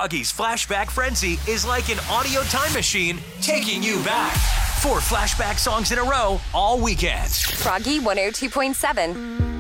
Froggy's Flashback Frenzy is like an audio time machine taking you back. 4 flashback songs in a row all weekend. Froggy 102.7.